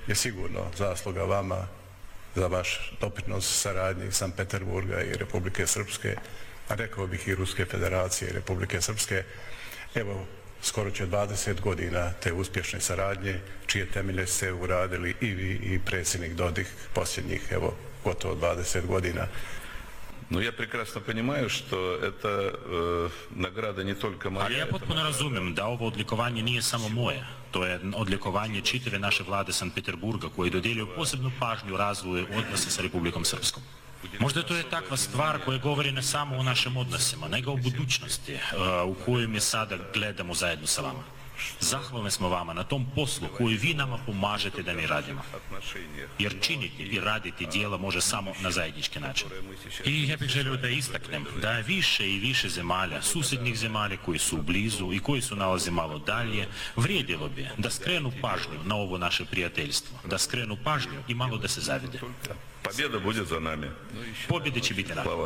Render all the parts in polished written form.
je sigurno zasluga vama za vaš doprinos saradnji Sankt Peterburga i Republike Srpske, a rekao bih i Ruske federacije i Republike Srpske. Evo, skoro će 20 godina te uspješne saradnje, čije temelje ste uradili i vi i predsjednik Dodik posljednjih, evo, gotovo 20 godina. No ja прекрасно понимаю, что это награда не только моя. Ali ja potpuno razumijem da ovo odlikovanje nije samo moje. To je odlikovanje čitave naše vlade Sankt Peterburga koji dodjeljuju posebnu pažnju razvoju odnosa sa Republikom Srpskom. Možda to je takva stvar koja govori ne samo o našim odnosima, nego o budućnosti u kojoj mi sada gledamo zajedno sa vama. Zahvalni smo vama na tom poslu koji vi nama pomažete da mi radimo. Jer činiti i raditi dijela može samo na zajednički način. I ja bih želio da istaknem da je više i više zemalja, susjednih zemalja koji su blizu i koji su nalaze malo dalje, vrijedilo bi da skrenu pažnju na ovo naše prijateljstvo, da skrenu pažnju i malo da se zavide. Pobjeda bude za nami. Pobjede će biti nama.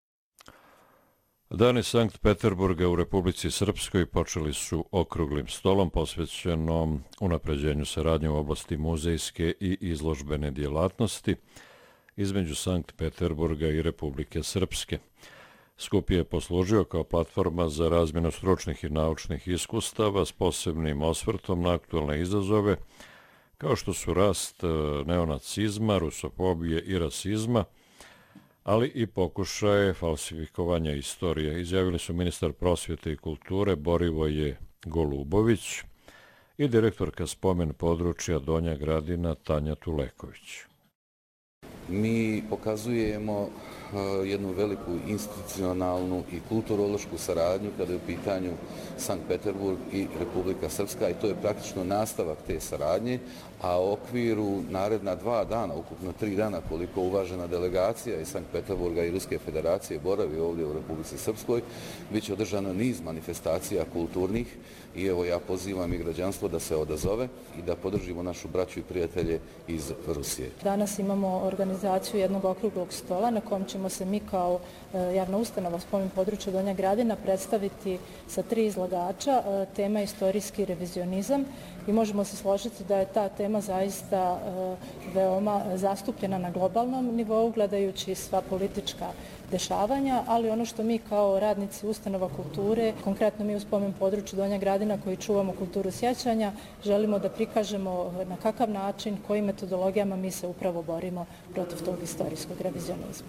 Dani Sankt Peterburga u Republici Srpskoj počeli su okruglim stolom posvećenom unapređenju saradnje u oblasti muzejske i izložbene djelatnosti između Sankt Peterburga i Republike Srpske. Skup je poslužio kao platforma za razmjenu stručnih i naučnih iskustava s posebnim osvrtom na aktualne izazove, kao što su rast neonacizma, rusofobije i rasizma, ali i pokušaje falsifikovanja istorije, izjavili su ministar prosvjete i kulture Borivoje Golubović i direktorka spomen područja Donja Gradina Tanja Tuleković. Mi pokazujemo jednu veliku institucionalnu i kulturološku saradnju kada je u pitanju Sankt Peterburg i Republika Srpska i to je praktično nastavak te saradnje, a u okviru naredna 2 dana, ukupno 3 dana koliko uvažena delegacija iz Sankt Peterburga i Ruske federacije boravi ovdje u Republici Srpskoj, bit će održano niz manifestacija kulturnih i evo ja pozivam i građanstvo da se odazove i da podržimo našu braću i prijatelje iz Rusije. Danas imamo organizaciju jednog okruglog stola na kom ćemo se mi kao javna ustanova spomen područja Donja Gradina predstaviti sa 3 izlagača. Tema je istorijski revizionizam i možemo se složiti da je ta tema zaista veoma zastupljena na globalnom nivou gledajući sva politička dešavanja, ali ono što mi kao radnici ustanova kulture, konkretno mi u spomen području Donja Gradina koji čuvamo kulturu sjećanja, želimo da prikažemo na kakav način, kojim metodologijama mi se upravo borimo protiv tog istorijskog revizionizma.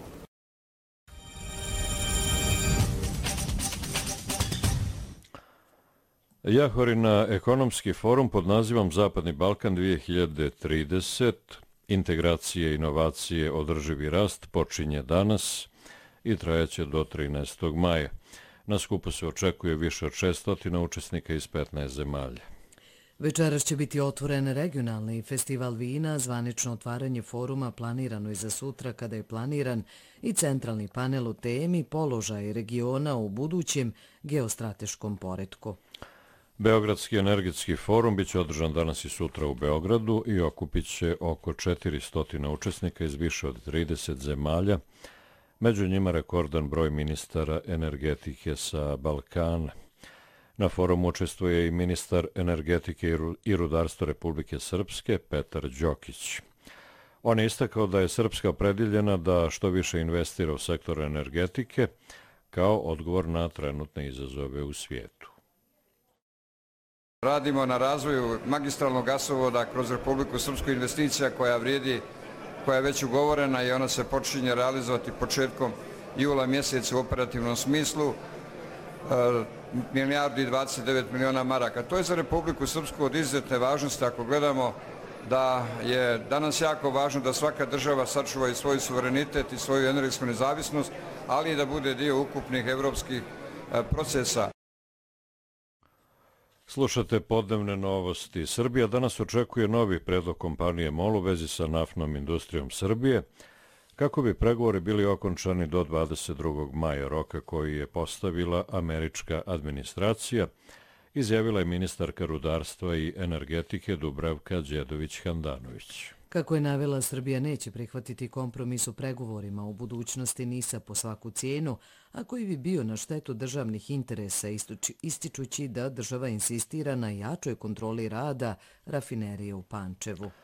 Jahorina ekonomski forum pod nazivom Zapadni Balkan 2030, integracije, inovacije, održivi rast počinje danas i trajaće do 13. maja. Na skupu se očekuje više od 600 učesnika iz 15 zemalja. Večeras će biti otvoren regionalni festival vina, zvanično otvaranje foruma planirano i za sutra kada je planiran i centralni panel u temi položaj regiona u budućem geostrateškom poretku. Beogradski energetski forum biće održan danas i sutra u Beogradu i okupit će oko 400 učesnika iz više od 30 zemalja, među njima rekordan broj ministara energetike sa Balkana. Na forumu učestvuje i ministar energetike i rudarstva Republike Srpske Petar Đokić. On je istakao da je Srpska opredjeljena da što više investira u sektor energetike kao odgovor na trenutne izazove u svijetu. Radimo na razvoju magistralnog gasovoda kroz Republiku Srpsku, investicija koja vrijedi, koja je već ugovorena i ona se počinje realizovati početkom jula mjeseca u operativnom smislu, milijardu i 29 miliona maraka. To je za Republiku Srpsku od izuzetne važnosti ako gledamo da je danas jako važno da svaka država sačuva i svoj suverenitet i svoju energetsku nezavisnost, ali i da bude dio ukupnih evropskih procesa. Slušate Podnevne novosti. Srbija danas očekuje novi predlog kompanije MOL u vezi sa naftnom industrijom Srbije, kako bi pregovori bili okončani do 22. maja, roka koji je postavila američka administracija, izjavila je ministarka rudarstva i energetike Dubravka Đedović-Handanović. Kako je navela, Srbija neće prihvatiti kompromis u pregovorima u budućnosti NIS-a po svaku cijenu, a koji bi bio na štetu državnih interesa, ističući da država insistira na jačoj kontroli rada rafinerije u Pančevu.